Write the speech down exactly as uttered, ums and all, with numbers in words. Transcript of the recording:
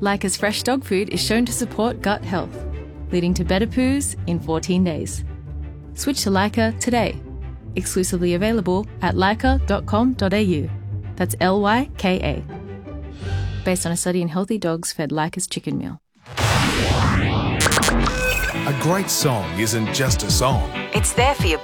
Lyca's fresh dog food is shown to support gut health, leading to better poos in fourteen days. Switch to Lyca today. Exclusively available at lyca dot com dot a u. That's L Y K A. Based on a study in healthy dogs fed Lyca's chicken meal. A great song isn't just a song. It's there for your